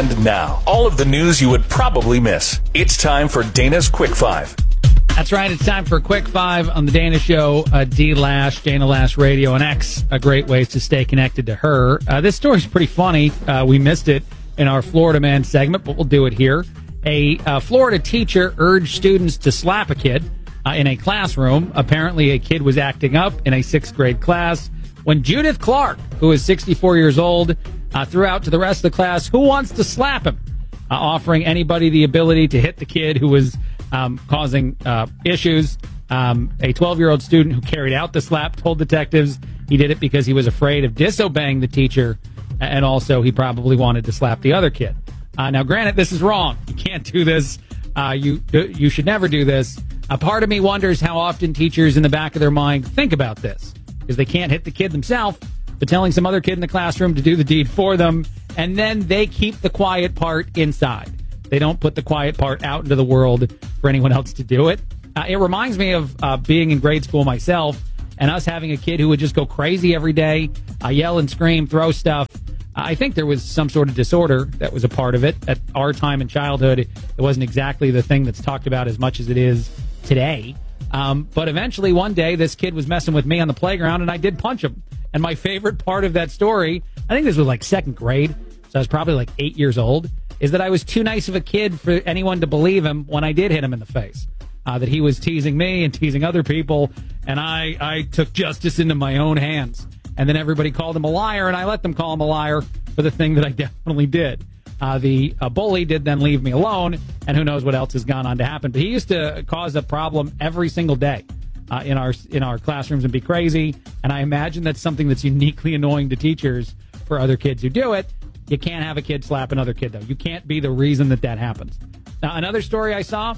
And now, all of the news you would probably miss. It's time for Dana's Quick Five. That's right. It's time for a Quick Five on the Dana Show. D-Lash, Dana Lash Radio, and X. Great ways to stay connected to her. This story's pretty funny. We missed it in our Florida Man segment, but we'll do it here. A Florida teacher urged students to slap a kid in a classroom. Apparently, a kid was acting up in a sixth grade class when Judith Clark, who is 64 years old, threw out to the rest of the class, "Who wants to slap him?" Offering anybody the ability to hit the kid who was causing issues. A 12-year-old student who carried out the slap told detectives he did it because he was afraid of disobeying the teacher, and also he probably wanted to slap the other kid. Now, granted, this is wrong. You can't do this. You should never do this. A part of me wonders how often teachers in the back of their mind think about this, because they can't hit the kid themselves, but telling some other kid in the classroom to do the deed for them, and then they keep the quiet part inside. They don't put the quiet part out into the world for anyone else to do it. It reminds me of being in grade school myself and us having a kid who would just go crazy every day, yell and scream, throw stuff. I think there was some sort of disorder that was a part of it. At our time in childhood, it wasn't exactly the thing that's talked about as much as it is today. But eventually, one day, this kid was messing with me on the playground, and I did punch him. And my favorite part of that story, I think this was like second grade, so I was probably like 8 years old, is that I was too nice of a kid for anyone to believe him when I did hit him in the face. That he was teasing me and teasing other people, and I took justice into my own hands. And then everybody called him a liar, and I let them call him a liar for the thing that I definitely did. The bully did then leave me alone, and who knows what else has gone on to happen. But he used to cause a problem every single day in our classrooms and be crazy. And I imagine that's something that's uniquely annoying to teachers for other kids who do it. You can't have a kid slap another kid, though. You can't be the reason that happens. Now, another story I saw,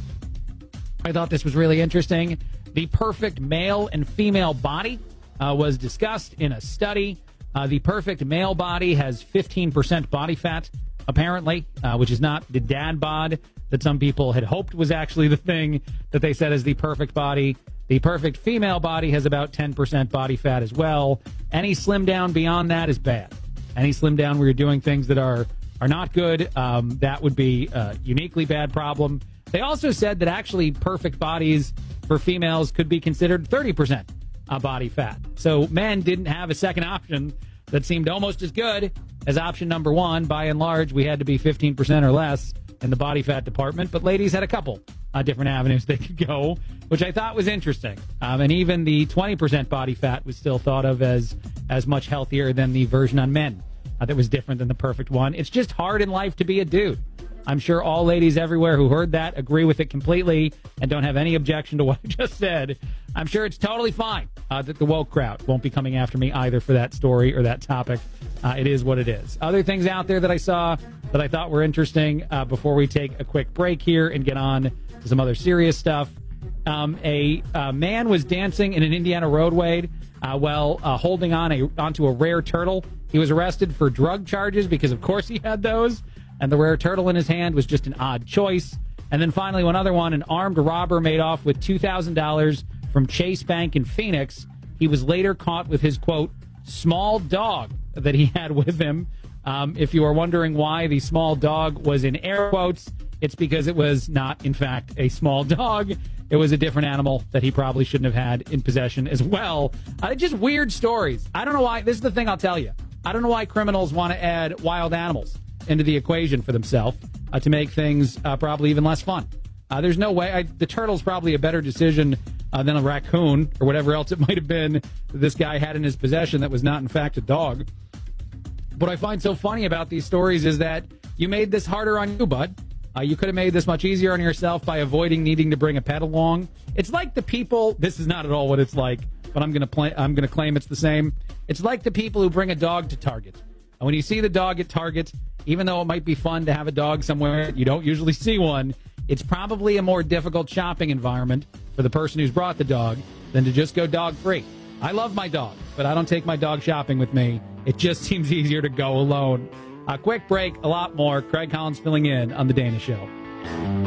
I thought this was really interesting. The perfect male and female body was discussed in a study. The perfect male body has 15% body fat, apparently, which is not the dad bod that some people had hoped was actually the thing that they said is the perfect body. The perfect female body has about 10% body fat as well. Any slim down beyond that is bad. Any slim down where you're doing things that are not good, that would be a uniquely bad problem. They also said that actually perfect bodies for females could be considered 30% body fat. So men didn't have a second option that seemed almost as good as option number one. By and large, we had to be 15% or less in the body fat department, but ladies had a couple different avenues they could go, which I thought was interesting. And even the 20% body fat was still thought of as much healthier than the version on men that was different than the perfect one. It's just hard in life to be a dude. I'm sure all ladies everywhere who heard that agree with it completely and don't have any objection to what I just said. I'm sure it's totally fine that the woke crowd won't be coming after me either for that story or that topic. It is what it is. Other things out there that I saw that I thought were interesting before we take a quick break here and get on to some other serious stuff. A man was dancing in an Indiana roadway while holding onto a rare turtle. He was arrested for drug charges because, of course, he had those. And the rare turtle in his hand was just an odd choice. And then finally, one other one, an armed robber made off with $2,000 from Chase Bank in Phoenix. He was later caught with his, quote, small dog that he had with him. If you are wondering why the small dog was in air quotes, it's because it was not, in fact, a small dog. It was a different animal that he probably shouldn't have had in possession as well. Just weird stories. I don't know why. This is the thing I'll tell you. I don't know why criminals want to add wild animals into the equation for themselves to make things probably even less fun. There's no way. The turtle's probably a better decision than a raccoon or whatever else it might have been that this guy had in his possession that was not, in fact, a dog. What I find so funny about these stories is that you made this harder on you, bud. You could have made this much easier on yourself by avoiding needing to bring a pet along. It's like the people. This is not at all what it's like, but I'm going to claim it's the same. It's like the people who bring a dog to Target. And when you see the dog at Target, even though it might be fun to have a dog somewhere you don't usually see one, it's probably a more difficult shopping environment for the person who's brought the dog than to just go dog free. I love my dog, but I don't take my dog shopping with me. It just seems easier to go alone. A quick break, a lot more. Craig Collins filling in on The Dana Show.